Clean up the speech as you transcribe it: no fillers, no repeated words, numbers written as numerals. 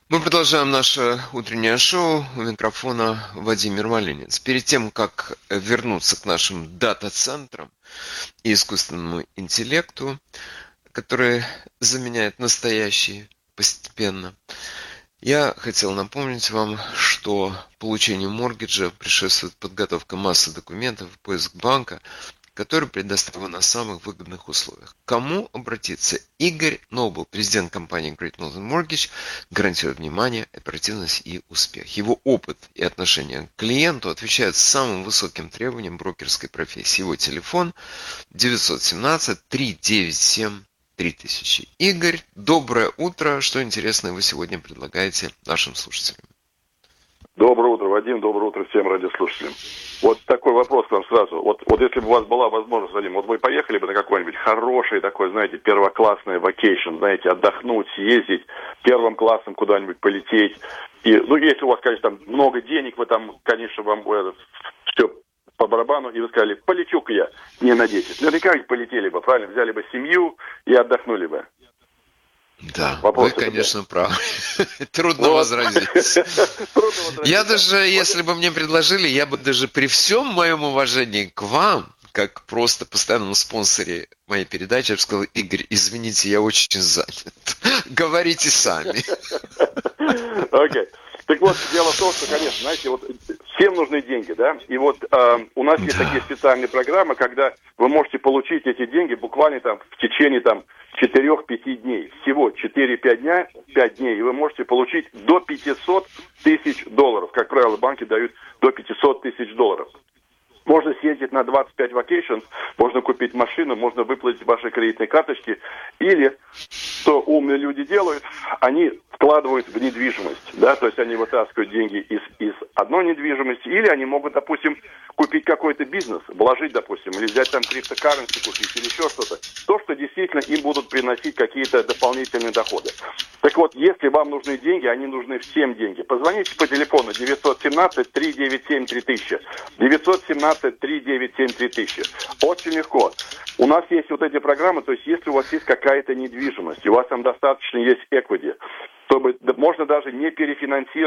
Мы продолжаем наше утреннее шоу. У микрофона Владимир Малинец. Перед тем, как вернуться к нашим дата-центрам и искусственному интеллекту, который заменяет настоящий постепенно, я хотел напомнить вам, что получению моргиджа предшествует подготовка массы документов, поиск банка, который предоставлен на самых выгодных условиях. К кому обратиться? Игорь Нобл, президент компании Great Northern Mortgage, гарантирует внимание, оперативность и успех. Его опыт и отношение к клиенту отвечают самым высоким требованиям брокерской профессии. Его телефон 917-397-3000. Игорь, доброе утро. Что интересное вы сегодня предлагаете нашим слушателям? Доброе утро, Вадим, доброе утро всем радиослушателям. Вот такой вопрос к вам сразу. Вот если бы у вас была возможность, Вадим, вот вы поехали бы на какой-нибудь хороший такой, знаете, первоклассный вакейшн, знаете, отдохнуть, съездить первым классом куда-нибудь полететь. И, если у вас, конечно, там много денег, вы там, конечно, вам все по барабану, и вы сказали, полечу-ка я не на 10. Наверняка ведь полетели бы, правильно? Взяли бы семью и отдохнули бы. Да, вы, конечно, правы. Трудно возразить. Я даже, если бы мне предложили, я бы даже при всем моем уважении к вам, как просто постоянному спонсоре моей передачи, я бы сказал: Игорь, извините, я очень занят. Говорите сами. Окей. Так вот, дело в том, что, конечно, знаете, вот всем нужны деньги, да? И вот у нас есть такие специальные программы, когда вы можете получить эти деньги буквально там в течение 4-5 дней. Всего 4-5 дня, 5 дней, и вы можете получить до $500 тысяч. Как правило, банки дают до $500 тысяч. Можно съездить на 25 vacations, можно купить машину, можно выплатить ваши кредитные карточки. Или, что умные люди делают, они вкладывают в недвижимость, да, то есть они вытаскивают деньги из одной недвижимости, или они могут, допустим, купить какой-то бизнес, вложить, допустим, или взять там криптокарренси купить, или еще что-то. То, что действительно им будут приносить какие-то дополнительные доходы. Так вот, если вам нужны деньги, они нужны всем деньги. Позвоните по телефону 917-397-3000. 917-397-3000. Очень легко. У нас есть вот эти программы, то есть если у вас есть какая-то недвижимость, и у вас там достаточно есть equity, чтобы можно даже не перефинансировать